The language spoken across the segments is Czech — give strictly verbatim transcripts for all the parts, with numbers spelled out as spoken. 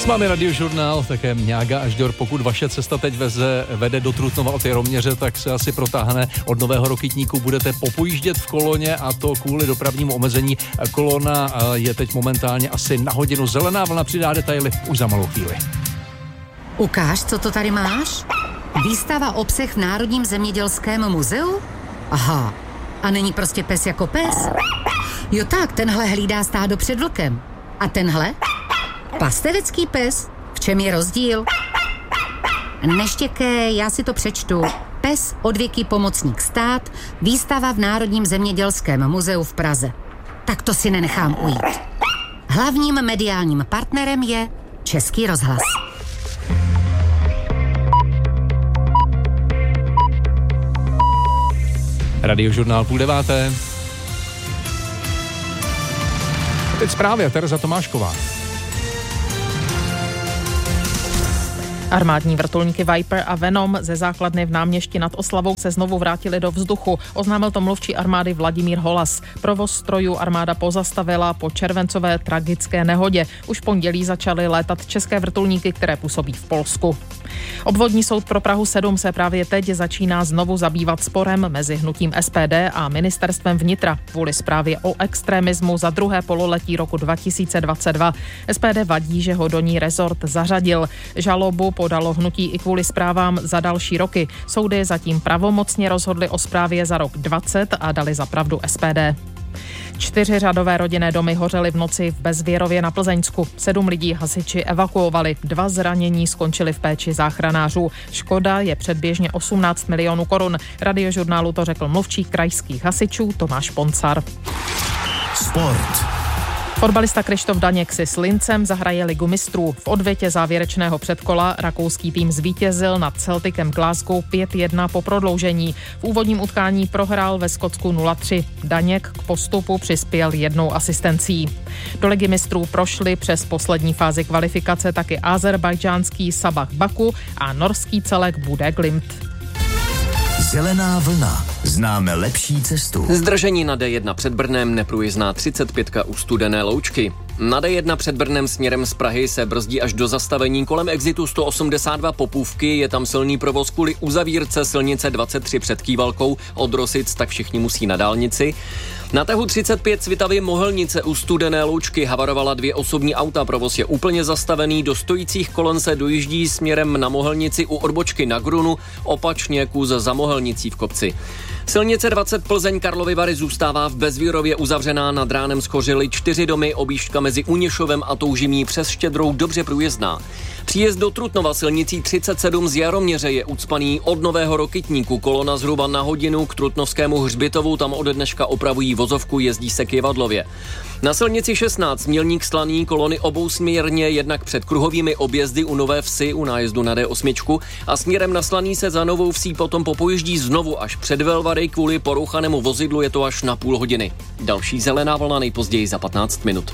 S vámi Radiožurnál, také Mňága až Dor. Pokud vaše cesta teď veze, vede do Trutnova od Jaroměře, tak se asi protáhne od Nového Rokytníku. Budete popojíždět v koloně a to kvůli dopravnímu omezení. Kolona je teď momentálně asi na hodinu. Zelená vlna přidá detaily už za malou chvíli. Ukáž, co to tady máš? Výstava o psech v Národním zemědělském muzeu? Aha, a není prostě pes jako pes? Jo tak, tenhle hlídá stádo před vlkem. A tenhle? Pastevecký pes? V čem je rozdíl? Neštěkej, já si to přečtu. Pes odvěký pomocník stát, výstava v Národním zemědělském muzeu v Praze. Tak to si nenechám ujít. Hlavním mediálním partnerem je Český rozhlas. Radiožurnál půl deváté. Teď zprávě, Tereza Tomášková. Armádní vrtulníky Viper a Venom ze základny v Náměšti nad Oslavou se znovu vrátily do vzduchu. Oznámil to mluvčí armády Vladimír Holas. Provoz strojů armáda pozastavila po červencové tragické nehodě. Už v pondělí začaly létat české vrtulníky, které působí v Polsku. Obvodní soud pro Prahu sedm se právě teď začíná znovu zabývat sporem mezi hnutím S P D a ministerstvem vnitra kvůli zprávě o extremismu za druhé pololetí roku dva tisíce dvacet dva. S P D vadí, že ho do ní rezort zařadil. Žalobu podalo hnutí i kvůli zprávám za další roky. Soudy zatím pravomocně rozhodly o zprávě za rok dvacet a dali za pravdu S P D. Čtyři řadové rodinné domy hořely v noci v Bezvěrově na Plzeňsku. Sedm lidí hasiči evakuovali, dva zranění skončili v péči záchranářů. Škoda je předběžně osmnáct milionů korun. Radiožurnálu to řekl mluvčí krajských hasičů Tomáš Poncar. Sport. Fotbalista Krištof Daněk si s Lincem zahraje Ligu mistrů. V odvětě závěrečného předkola rakouský tým zvítězil nad Celticem Glasgow pět jedna po prodloužení. V úvodním utkání prohrál ve Skotsku nula tři. Daněk k postupu přispěl jednou asistencí. Do Ligy mistrů prošli přes poslední fázi kvalifikace taky azerbajdžánský Sabah Baku a norský celek Bude Glimt. Zelená vlna. Známe lepší cestu. Zdržení na D jedna před Brnem, neprůjezdná třicet pět u Studené Loučky. Na D jedna před Brnem směrem z Prahy se brzdí až do zastavení kolem exitu sto osmdesát dva Popůvky. Je tam silný provoz kvůli uzavírce silnice dvacet tři před Kývalkou. Od Rosic tak všichni musí na dálnici. Na tahu třicet pět Svitavy Mohelnice u Studené Loučky havarovala dvě osobní auta. Provoz je úplně zastavený. Do stojících kolon se dojíždí směrem na Mohelnici u odbočky na Grunu, opačně kus za Mohelnicí v kopci. Silnice dvacet Plzeň Karlovy Vary zůstává v Bezvírově uzavřená, nad ránem schořily čtyři domy, objížďka mezi Uněšovem a Toužimí přes Štědrou dobře průjezdná. Příjezd do Trutnova silnicí třicet sedm z Jaroměře je ucpaný od Nového Rokytníku. Kolona zhruba na hodinu k Trutnovskému hřbitovu, tam ode dneška opravují vozovku, jezdí se k Jevadlově. Na silnici šestnáct Mělník Slaný kolony obousměrně, jednak před kruhovými objezdy u Nové Vsi u nájezdu na D osm a směrem na Slaný se za Novou Vsí potom popojíždí znovu až před Velvary, kvůli porouchanému vozidlu je to až na půl hodiny. Další zelená vlna nejpozději za patnáct minut.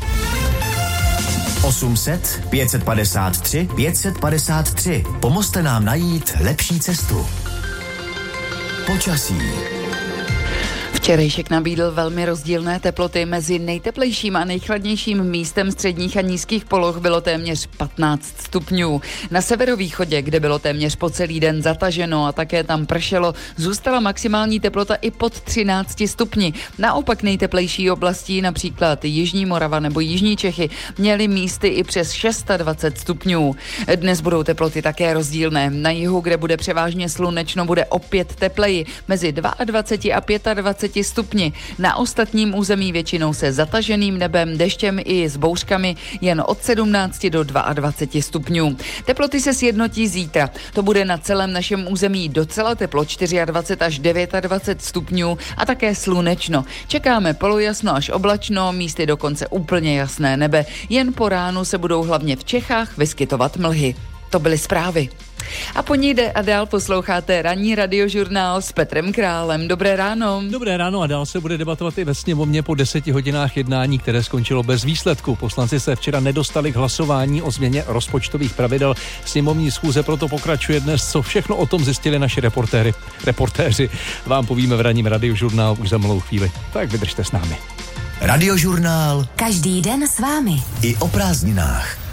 osm set pět set padesát tři pět set padesát tři. Pomozte nám najít lepší cestu. Počasí. Včerejšek nabídl velmi rozdílné teploty. Mezi nejteplejším a nejchladnějším místem středních a nízkých poloh bylo téměř patnáct stupňů. Na severovýchodě, kde bylo téměř po celý den zataženo a také tam pršelo, zůstala maximální teplota i pod třinácti stupni. Naopak nejteplejší oblastí, například Jižní Morava nebo Jižní Čechy, měly místy i přes dvacet šest stupňů. Dnes budou teploty také rozdílné. Na jihu, kde bude převážně slunečno, bude opět tepleji, mezi dvacet dva a dvacet pět stupni. Na ostatním území většinou se zataženým nebem, deštěm i s bouřkami jen od sedmnácti do dvaceti dvou stupňů. Teploty se sjednotí zítra. To bude na celém našem území docela teplo, dvacet čtyři až dvacet devět stupňů a také slunečno. Čekáme polojasno až oblačno, místy dokonce úplně jasné nebe. Jen po ránu se budou hlavně v Čechách vyskytovat mlhy. To byly zprávy. A po ní jde a dál posloucháte ranní radiožurnál s Petrem Králem. Dobré ráno. Dobré ráno a dál se bude debatovat i ve sněmovně po deseti hodinách jednání, které skončilo bez výsledku. Poslanci se včera nedostali k hlasování o změně rozpočtových pravidel. Sněmovní schůze proto pokračuje dnes. Co všechno o tom zjistili naši reportéři, reportéři vám povíme v ranním radiožurnálu už za malou chvíli. Tak vydržte s námi. Radiožurnál. Každý den s vámi. I o prázdninách.